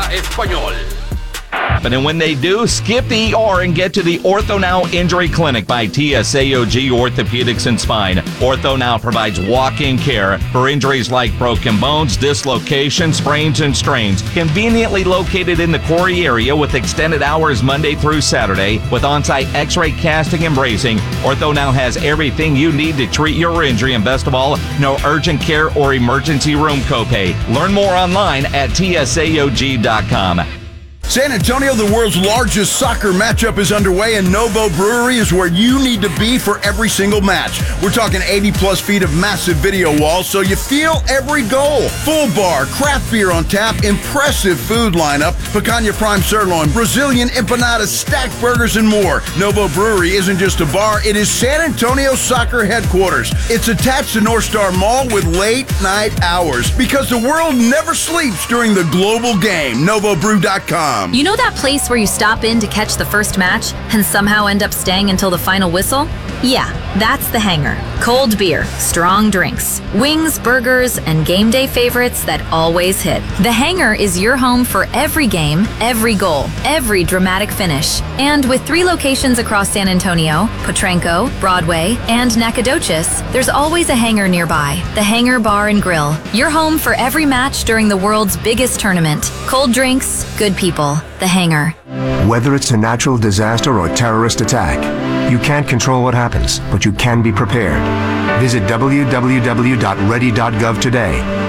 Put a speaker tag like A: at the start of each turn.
A: Español.
B: And when they do, skip the ER and get to the OrthoNow Injury Clinic by TSAOG Orthopedics and Spine. OrthoNow provides walk-in care for injuries like broken bones, dislocations, sprains, and strains. Conveniently located in the Quarry area with extended hours Monday through Saturday with on-site x-ray casting and bracing, OrthoNow has everything you need to treat your injury, and best of all, no urgent care or emergency room copay. Learn more online at tsaog.com.
C: San Antonio, the world's largest soccer matchup is underway, and Novo Brewery is where you need to be for every single match. We're talking 80-plus feet of massive video walls, so you feel every goal. Full bar, craft beer on tap, impressive food lineup, picanha prime sirloin, Brazilian empanadas, stacked burgers, and more. Novo Brewery isn't just a bar, it is San Antonio soccer headquarters. It's attached to North Star Mall with late-night hours, because the world never sleeps during the global game. NovoBrew.com.
D: You know that place where you stop in to catch the first match and somehow end up staying until the final whistle? Yeah, that's The Hangar. Cold beer, strong drinks, wings, burgers, and game day favorites that always hit. The Hangar is your home for every game, every goal, every dramatic finish. And with 3 locations across San Antonio, Potranco, Broadway, and Nacogdoches, there's always a Hangar nearby. The Hangar Bar and Grill, your home for every match during the world's biggest tournament. Cold drinks, good people. The Hangar.
E: Whether it's a natural disaster or terrorist attack, you can't control what happens, but you can be prepared. Visit www.ready.gov today